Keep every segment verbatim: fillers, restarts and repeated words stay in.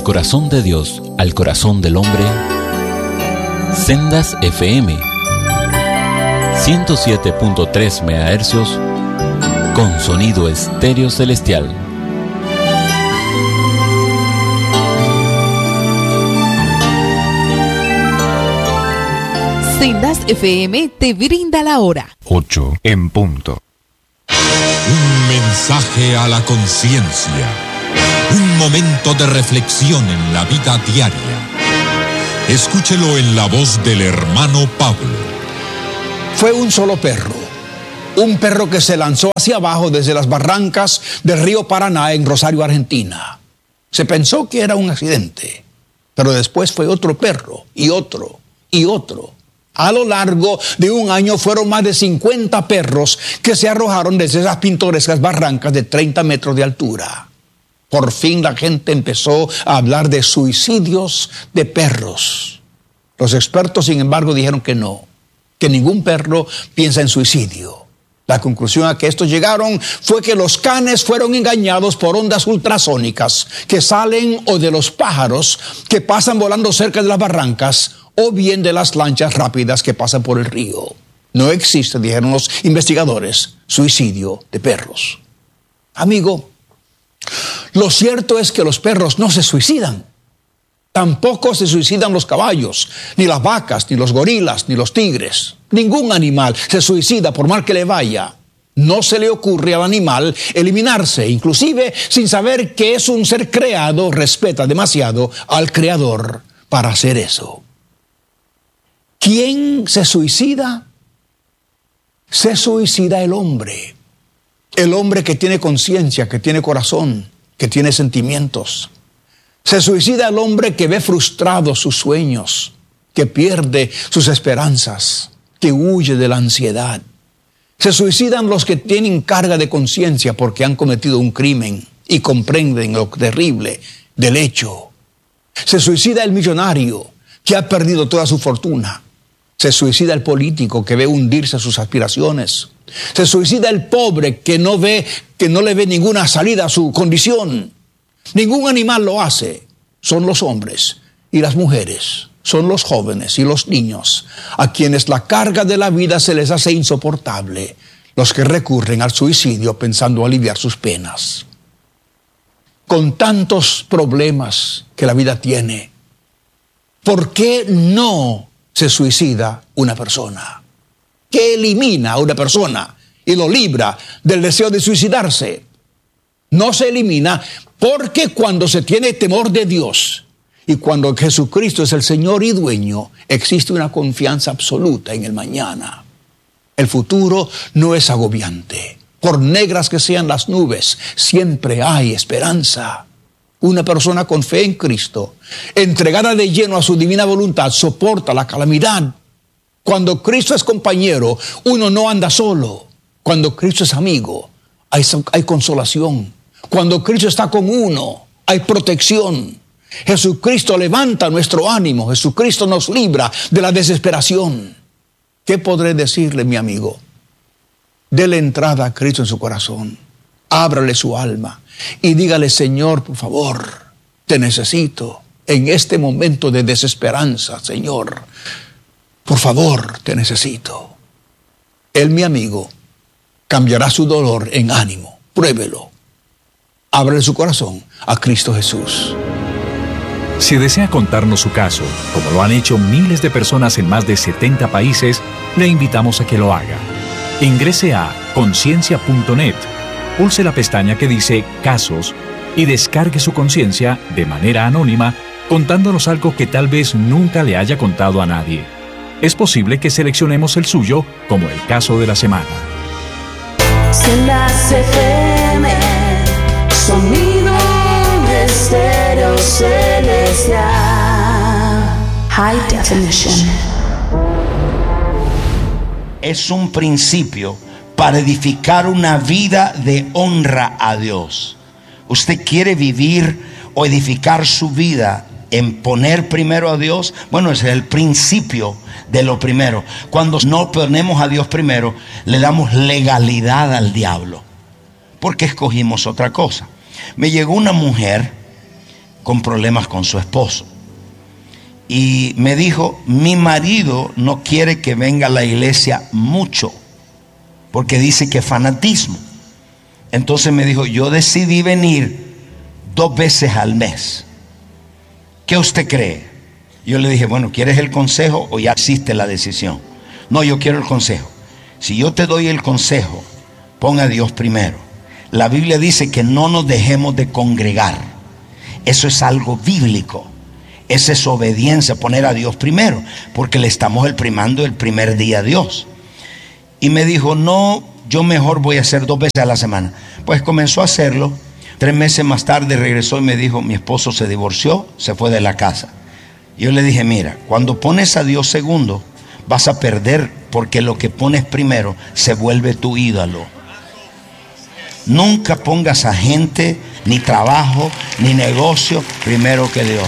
Del corazón de Dios al corazón del hombre, Sendas F M, ciento siete punto tres megahercios, con sonido estéreo celestial. Sendas F M te brinda la hora. ocho en punto. Un mensaje a la conciencia. Un momento de reflexión en la vida diaria. Escúchelo en la voz del hermano Pablo. Fue un solo perro. Un perro que se lanzó hacia abajo desde las barrancas del río Paraná en Rosario, Argentina. Se pensó que era un accidente, pero después fue otro perro y otro y otro. A lo largo de un año fueron más de cincuenta perros que se arrojaron desde esas pintorescas barrancas de treinta metros de altura. Por fin la gente empezó a hablar de suicidios de perros. Los expertos, sin embargo, dijeron que no, que ningún perro piensa en suicidio. La conclusión a que estos llegaron fue que los canes fueron engañados por ondas ultrasónicas que salen o de los pájaros que pasan volando cerca de las barrancas o bien de las lanchas rápidas que pasan por el río. No existe, dijeron los investigadores, suicidio de perros. Amigo, lo cierto es que los perros no se suicidan. Tampoco se suicidan los caballos, ni las vacas, ni los gorilas, ni los tigres. Ningún animal se suicida por mal que le vaya. No se le ocurre al animal eliminarse, inclusive sin saber que es un ser creado, respeta demasiado al creador para hacer eso. ¿Quién se suicida? Se suicida el hombre. El hombre que tiene conciencia, que tiene corazón, que tiene sentimientos. Se suicida el hombre que ve frustrados sus sueños, que pierde sus esperanzas, que huye de la ansiedad. Se suicidan los que tienen carga de conciencia porque han cometido un crimen y comprenden lo terrible del hecho. Se suicida el millonario que ha perdido toda su fortuna. Se suicida el político que ve hundirse sus aspiraciones. Se suicida el pobre que no ve, que no le ve ninguna salida a su condición. Ningún animal lo hace. Son los hombres y las mujeres, son los jóvenes y los niños, a quienes la carga de la vida se les hace insoportable, los que recurren al suicidio pensando aliviar sus penas. Con tantos problemas que la vida tiene, ¿por qué no se suicida una persona? ¿Qué elimina a una persona y lo libra del deseo de suicidarse? No se elimina porque cuando se tiene temor de Dios y cuando Jesucristo es el Señor y dueño, existe una confianza absoluta en el mañana. El futuro no es agobiante. Por negras que sean las nubes, siempre hay esperanza. Una persona con fe en Cristo, entregada de lleno a su divina voluntad, soporta la calamidad. Cuando Cristo es compañero, uno no anda solo. Cuando Cristo es amigo, hay, hay consolación. Cuando Cristo está con uno, hay protección. Jesucristo levanta nuestro ánimo. Jesucristo nos libra de la desesperación. ¿Qué podré decirle, mi amigo? Dele entrada a Cristo en su corazón. Ábrale su alma y dígale: Señor, por favor, te necesito en este momento de desesperanza, Señor. Por favor, te necesito. Él, mi amigo, cambiará su dolor en ánimo. Pruébelo. Ábrele su corazón a Cristo Jesús. Si desea contarnos su caso, como lo han hecho miles de personas en más de setenta países, le invitamos a que lo haga. Ingrese a conciencia punto net, pulse la pestaña que dice Casos y descargue su conciencia de manera anónima, contándonos algo que tal vez nunca le haya contado a nadie. Es posible que seleccionemos el suyo como el caso de la semana. Sendas F M, sonido estéreo celestial, high definition. Es un principio para edificar una vida de honra a Dios. Usted quiere vivir o edificar su vida en poner primero a Dios. Bueno, ese es el principio de lo primero. Cuando no ponemos a Dios primero, le damos legalidad al diablo, porque escogimos otra cosa. Me llegó una mujer con problemas con su esposo. Y me dijo, mi marido no quiere que venga a la iglesia mucho, porque dice que es fanatismo. Entonces me dijo, yo decidí venir dos veces al mes. ¿Qué usted cree? Yo le dije, bueno, ¿quieres el consejo o ya existe la decisión? No, yo quiero el consejo. Si yo te doy el consejo, pon a Dios primero. La Biblia dice que no nos dejemos de congregar. Eso es algo bíblico. Esa es obediencia, poner a Dios primero, porque le estamos primando el primer día a Dios. Y me dijo, no, yo mejor voy a hacer dos veces a la semana. Pues comenzó a hacerlo. Tres meses más tarde regresó y me dijo, mi esposo se divorció, se fue de la casa. Yo le dije, mira, cuando pones a Dios segundo, vas a perder, porque lo que pones primero se vuelve tu ídolo. Nunca pongas a gente, ni trabajo, ni negocio primero que Dios.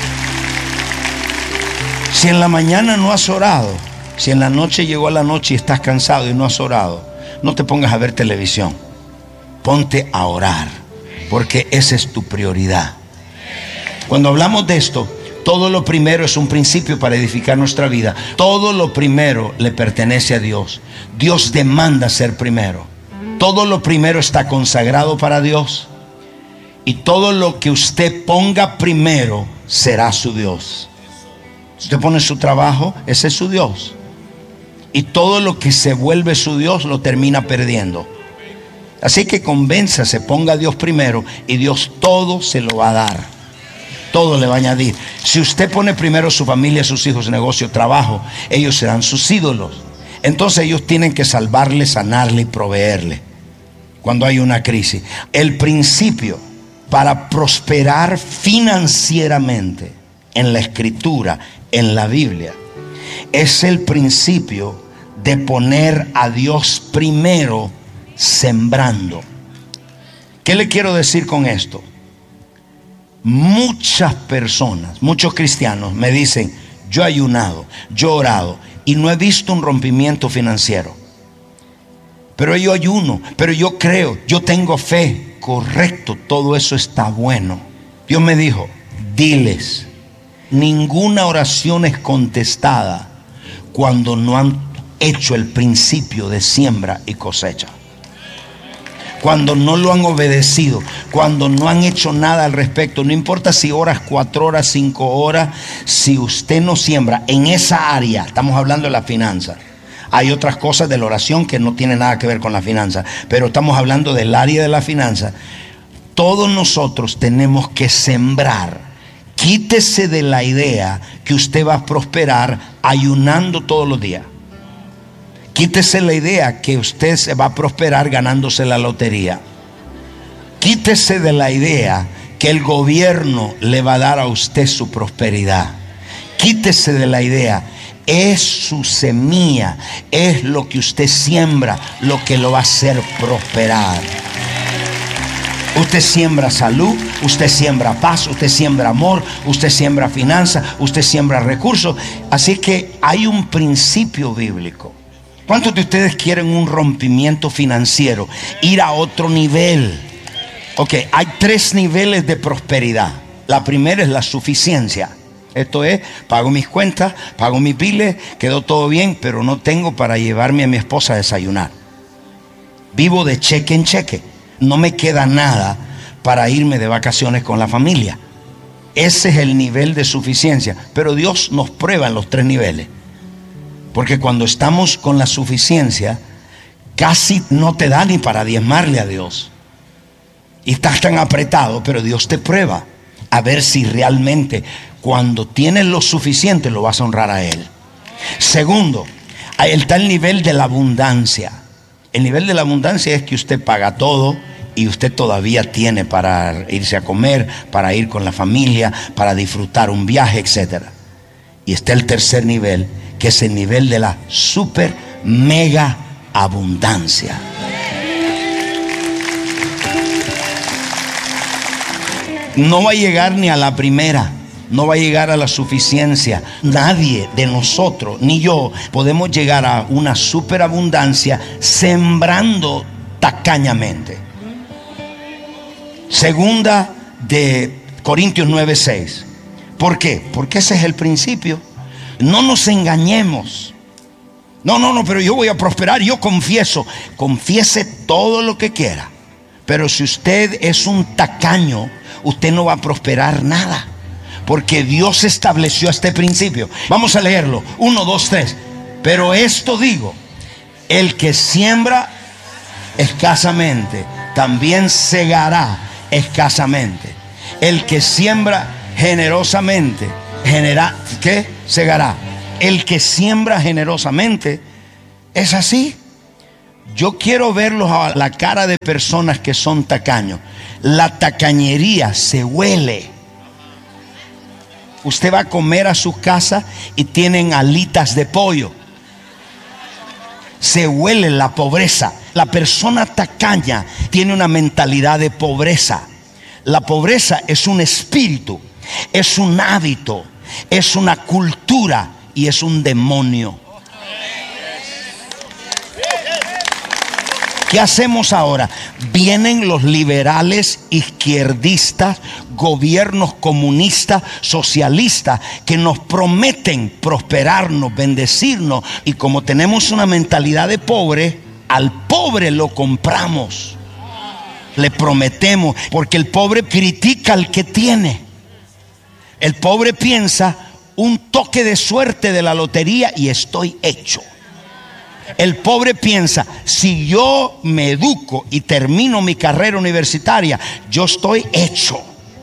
Si en la mañana no has orado, si en la noche llegó la noche y estás cansado y no has orado, no te pongas a ver televisión. Ponte a orar, porque esa es tu prioridad. Cuando hablamos de esto, todo lo primero es un principio para edificar nuestra vida. Todo lo primero le pertenece a Dios. Dios demanda ser primero. Todo lo primero está consagrado para Dios. Y todo lo que usted ponga primero será su Dios. Si usted pone su trabajo, ese es su Dios. Y todo lo que se vuelve su Dios lo termina perdiendo. Así que convénzase, ponga a Dios primero y Dios todo se lo va a dar. Todo le va a añadir. Si usted pone primero su familia, sus hijos, negocio, trabajo, ellos serán sus ídolos. Entonces ellos tienen que salvarle, sanarle y proveerle cuando hay una crisis. El principio para prosperar financieramente en la Escritura, en la Biblia, es el principio de poner a Dios primero sembrando. ¿Qué le quiero decir con esto? Muchas personas, muchos cristianos me dicen, yo he ayunado, yo he orado y no he visto un rompimiento financiero. Pero yo ayuno, pero yo creo, yo tengo fe. Correcto, todo eso está bueno. Dios me dijo, diles, ninguna oración es contestada cuando no han hecho el principio de siembra y cosecha. Cuando no lo han obedecido, cuando no han hecho nada al respecto. No importa si oras cuatro horas, cinco horas, si usted no siembra en esa área. Estamos hablando de la finanza. Hay otras cosas de la oración que no tienen nada que ver con la finanza, pero estamos hablando del área de la finanza. Todos nosotros tenemos que sembrar. Quítese de la idea que usted va a prosperar ayunando todos los días. Quítese la idea que usted se va a prosperar ganándose la lotería. Quítese de la idea que el gobierno le va a dar a usted su prosperidad. Quítese de la idea, es su semilla, es lo que usted siembra lo que lo va a hacer prosperar. Usted siembra salud, usted siembra paz, usted siembra amor, usted siembra finanzas, usted siembra recursos. Así que hay un principio bíblico. ¿Cuántos de ustedes quieren un rompimiento financiero? Ir a otro nivel. Ok, hay tres niveles de prosperidad. La primera es la suficiencia. Esto es, pago mis cuentas, pago mis biles, quedó todo bien, pero no tengo para llevarme a mi esposa a desayunar. Vivo de cheque en cheque. No me queda nada para irme de vacaciones con la familia. Ese es el nivel de suficiencia. Pero Dios nos prueba en los tres niveles. Porque cuando estamos con la suficiencia, casi no te da ni para diezmarle a Dios. Y estás tan apretado, pero Dios te prueba a ver si realmente cuando tienes lo suficiente lo vas a honrar a Él. Segundo, ahí está el nivel de la abundancia. El nivel de la abundancia es que usted paga todo y usted todavía tiene para irse a comer, para ir con la familia, para disfrutar un viaje, etcétera. Y está el tercer nivel, que es el nivel de la super mega abundancia. No va a llegar ni a la primera, no va a llegar a la suficiencia. Nadie de nosotros, ni yo, podemos llegar a una superabundancia sembrando tacañamente. Segunda de Corintios nueve seis. ¿Por qué? Porque ese es el principio. No nos engañemos. No, no, no, pero yo voy a prosperar, yo confieso. Confiese todo lo que quiera. Pero si usted es un tacaño, usted no va a prosperar nada. Porque Dios estableció este principio. Vamos a leerlo. Uno, dos, tres. Pero esto digo: el que siembra escasamente, también segará escasamente. El que siembra generosamente, genera, ¿qué? Segará. El que siembra generosamente, es así. Yo quiero verlos a la cara de personas que son tacaños. La tacañería se huele. Usted va a comer a su casa y tienen alitas de pollo. Se huele la pobreza. La persona tacaña tiene una mentalidad de pobreza. La pobreza es un espíritu, es un hábito, es una cultura y es un demonio. ¿Qué hacemos ahora? Vienen los liberales, izquierdistas, gobiernos comunistas, socialistas, que nos prometen prosperarnos, bendecirnos. Y como tenemos una mentalidad de pobre, al pobre lo compramos. Le prometemos, porque el pobre critica al que tiene. El pobre piensa: un toque de suerte de la lotería y estoy hecho. El pobre piensa: si yo me educo y termino mi carrera universitaria, yo estoy hecho.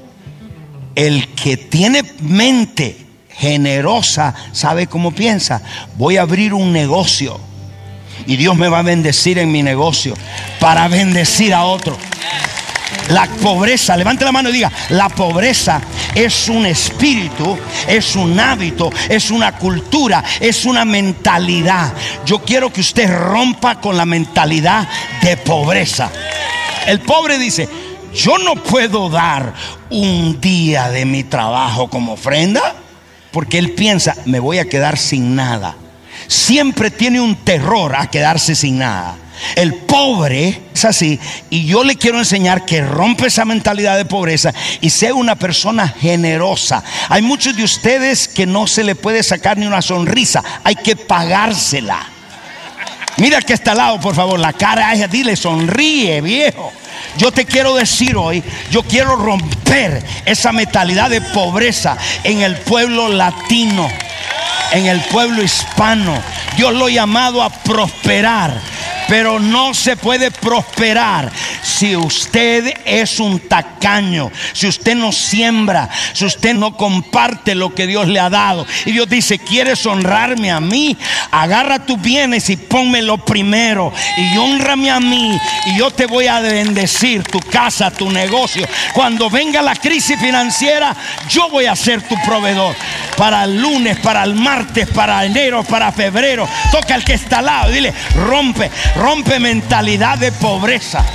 El que tiene mente generosa, ¿sabe cómo piensa? Voy a abrir un negocio y Dios me va a bendecir en mi negocio para bendecir a otro. La pobreza, levante la mano y diga: la pobreza es un espíritu, es un hábito, es una cultura, es una mentalidad. Yo quiero que usted rompa con la mentalidad de pobreza. El pobre dice: yo no puedo dar un día de mi trabajo como ofrenda, porque él piensa: me voy a quedar sin nada. Siempre tiene un terror a quedarse sin nada. El pobre es así, y yo le quiero enseñar que rompe esa mentalidad de pobreza y sea una persona generosa. Hay muchos de ustedes que no se le puede sacar ni una sonrisa, hay que pagársela. Mira que está al lado, por favor, la cara a ella, dile: sonríe, viejo. Yo te quiero decir hoy, yo quiero romper esa mentalidad de pobreza en el pueblo latino, en el pueblo hispano. Dios lo ha llamado a prosperar. Pero no se puede prosperar si usted es un tacaño, si usted no siembra, si usted no comparte lo que Dios le ha dado. Y Dios dice: ¿quieres honrarme a mí? Agarra tus bienes y pónmelo primero y honrame a mí, y yo te voy a bendecir tu casa, tu negocio. Cuando venga la crisis financiera, yo voy a ser tu proveedor. Para el lunes, para el martes, para enero, para febrero. Toca al que está al lado y dile: rompe, rompe mentalidad de pobreza.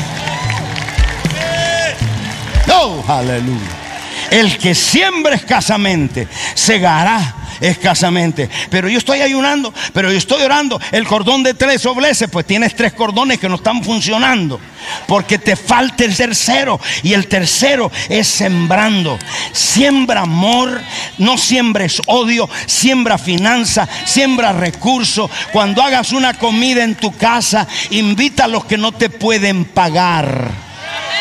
Oh, aleluya. El que siembra escasamente, segará escasamente. Pero yo estoy ayunando, pero yo estoy orando. El cordón de tres dobleces, pues tienes tres cordones que no están funcionando, porque te falta el tercero, y el tercero es sembrando. Siembra amor, no siembres odio. Siembra finanza, siembra recursos. Cuando hagas una comida en tu casa, invita a los que no te pueden pagar.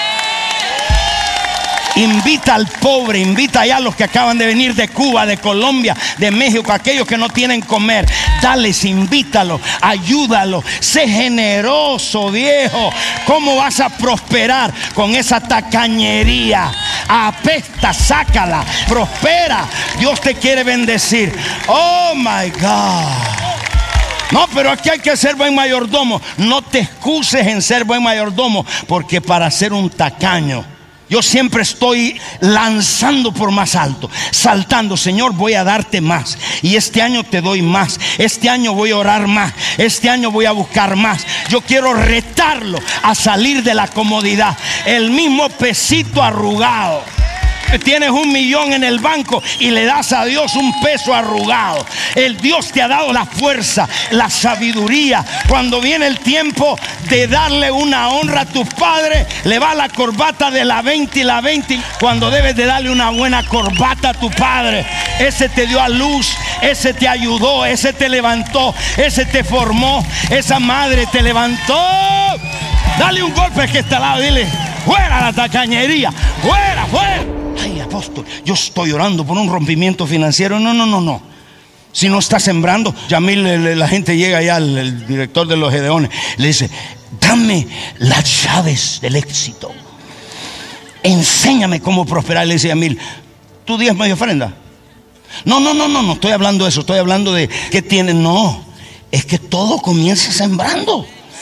Invita al pobre, invita allá a los que acaban de venir de Cuba, de Colombia, de México, aquellos que no tienen comer. Dales, invítalos, ayúdalos. Sé generoso, viejo. ¿Cómo vas a prosperar con esa tacañería? Apesta, sácala, prospera. Dios te quiere bendecir. Oh my God. No, pero aquí hay que ser buen mayordomo. No te excuses en ser buen mayordomo, porque para ser un tacaño, yo siempre estoy lanzando por más alto, saltando. Señor, voy a darte más, y este año te doy más. Este año voy a orar más. Este año voy a buscar más. Yo quiero retarlo a salir de la comodidad. El mismo pesito arrugado tienes un millón en el banco y le das a Dios un peso arrugado. El Dios te ha dado la fuerza, la sabiduría. Cuando viene el tiempo de darle una honra a tus padres, le va la corbata de la veinte y la veinte. Cuando debes de darle una buena corbata a tu padre, ese te dio a luz, ese te ayudó, ese te levantó, ese te formó, esa madre te levantó. Dale un golpe al que está al lado, dile: fuera la tacañería, fuera, fuera. Ay, apóstol, yo estoy orando por un rompimiento financiero. No, no, no, no. Si no está sembrando, Yamil, la gente llega allá, el, el director de los Gedeones, le dice: dame las llaves del éxito, enséñame cómo prosperar. Le dice Yamil: ¿tú diezmo y ofrenda? No, no, no, no, no estoy hablando de eso. Estoy hablando de qué tienes. No, es que todo comienza sembrando.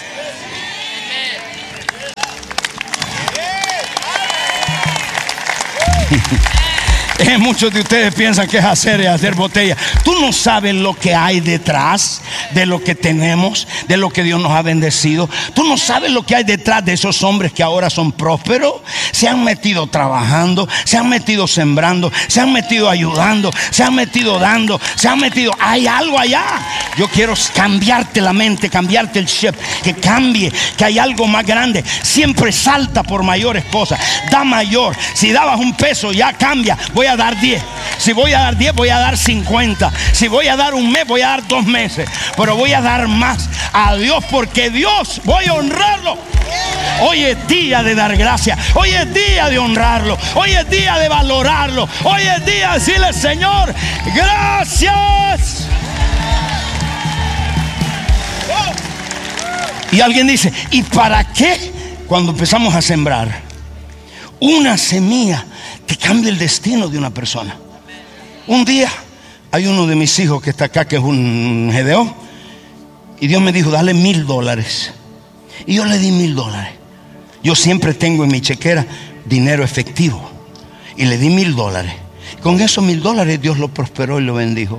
Eh, muchos de ustedes piensan que es hacer es hacer botella. Tú no sabes lo que hay detrás de lo que tenemos, de lo que Dios nos ha bendecido. Tú no sabes lo que hay detrás de esos hombres que ahora son prósperos. Se han metido trabajando, se han metido sembrando, se han metido ayudando, se han metido dando, se han metido. Hay algo allá. Yo quiero cambiarte la mente, cambiarte el chip, que cambie, que hay algo más grande. Siempre salta por mayores cosas. Da mayor. Si dabas un peso, ya cambia. Voy a dar diez. Si voy a dar diez, voy a dar cincuenta. Si voy a dar un mes, voy a dar dos meses. Pero voy a dar más a Dios, porque Dios, voy a honrarlo. Hoy es día de dar gracias. Hoy es día de honrarlo. Hoy es día de valorarlo. Hoy es día de decirle: Señor, gracias. Y alguien dice: ¿y para qué? Cuando empezamos a sembrar una semilla que cambia el destino de una persona. Un día hay uno de mis hijos que está acá, que es un Gedeón, y Dios me dijo: dale mil dólares. Y yo le di mil dólares. Yo siempre tengo en mi chequera dinero efectivo, y le di mil dólares. Con esos mil dólares Dios lo prosperó y lo bendijo.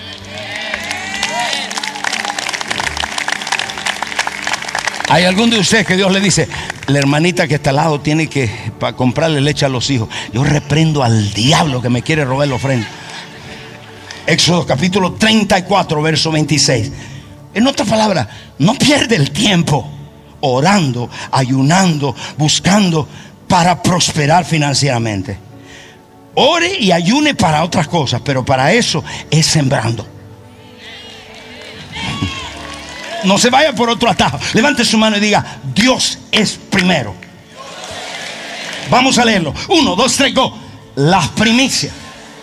Hay algún de ustedes que Dios le dice: la hermanita que está al lado tiene que para comprarle leche a los hijos. Yo reprendo al diablo que me quiere robar la ofrenda. Éxodo capítulo treinta y cuatro, verso veintiséis. En otras palabras, no pierde el tiempo orando, ayunando, buscando para prosperar financieramente. Ore y ayune para otras cosas, pero para eso es sembrando. No se vaya por otro atajo. Levante su mano y diga: Dios es primero. Vamos a leerlo. Uno, dos, tres, go. Las primicias.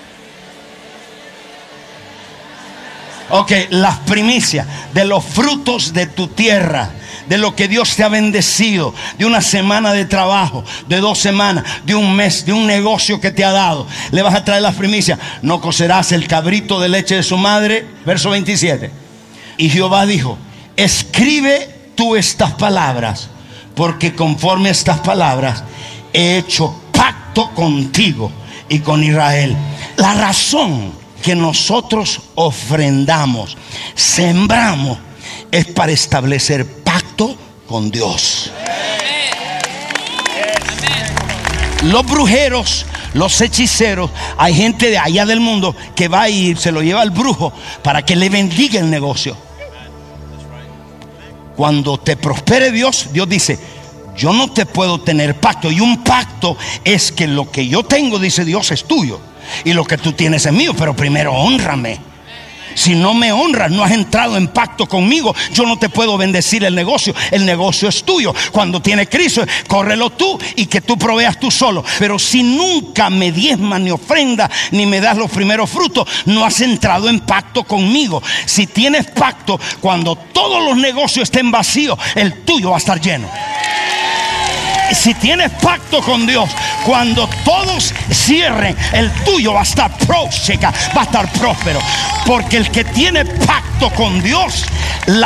Ok, las primicias de los frutos de tu tierra, de lo que Dios te ha bendecido, de una semana de trabajo, de dos semanas, de un mes, de un negocio que te ha dado. Le vas a traer las primicias. No cocerás el cabrito de leche de su madre. Verso veintisiete. Y Jehová dijo: escribe tú estas palabras, porque conforme a estas palabras he hecho pacto contigo y con Israel. La razón que nosotros ofrendamos, sembramos, es para establecer pacto con Dios. Los brujeros, los hechiceros, hay gente de allá del mundo que va y se lo lleva al brujo para que le bendiga el negocio. Cuando te prospere Dios, Dios dice: yo no te puedo tener pacto. Y un pacto es que lo que yo tengo, dice Dios, es tuyo, y lo que tú tienes es mío. Pero primero hónrame. Si no me honras, no has entrado en pacto conmigo. Yo no te puedo bendecir el negocio. El negocio es tuyo. Cuando tienes crisis, córrelo tú y que tú proveas tú solo. Pero si nunca me diezmas ni ofrenda, ni me das los primeros frutos, no has entrado en pacto conmigo. Si tienes pacto, cuando todos los negocios estén vacíos, el tuyo va a estar lleno. Si tienes pacto con Dios, cuando todos cierren, el tuyo va a estar próspero, va a estar próspero. Porque el que tiene pacto con Dios, la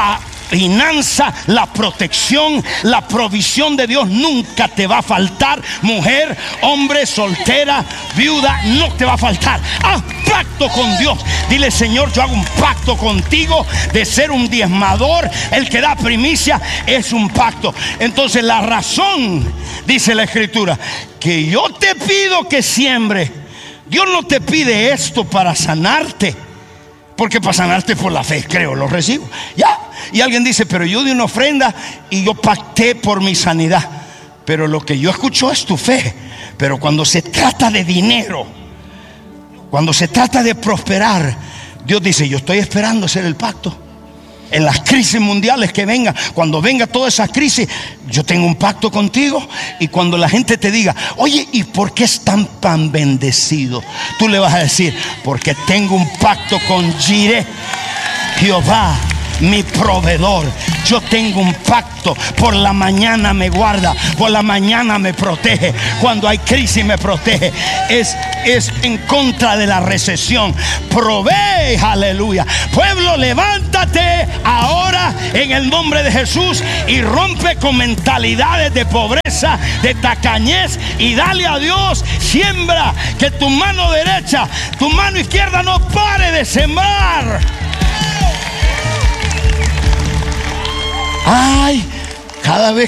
finanza, la protección, la provisión de Dios nunca te va a faltar. Mujer, hombre, soltera, viuda, no te va a faltar. Haz pacto con Dios. Dile: Señor, yo hago un pacto contigo de ser un diezmador. El que da primicia es un pacto. Entonces la razón, dice la Escritura, que yo te pido que siembre. Dios no te pide esto para sanarte, porque para sanarte por la fe, creo, lo recibo. Ya. Y alguien dice: pero yo di una ofrenda y yo pacté por mi sanidad. Pero lo que yo escucho es tu fe. Pero cuando se trata de dinero, cuando se trata de prosperar, Dios dice: yo estoy esperando hacer el pacto. En las crisis mundiales que vengan, cuando venga toda esa crisis, yo tengo un pacto contigo. Y cuando la gente te diga: oye, ¿y por qué es tan, tan bendecido? Tú le vas a decir: porque tengo un pacto con Jireh, Jehová, mi proveedor. Yo tengo un pacto. Por la mañana me guarda, por la mañana me protege. Cuando hay crisis me protege. Es, es en contra de la recesión. Provee, aleluya. Pueblo, levántate ahora en el nombre de Jesús y rompe con mentalidades de pobreza, de tacañez, y dale a Dios. Siembra, que tu mano derecha, tu mano izquierda no pare de sembrar. Ay, cada vez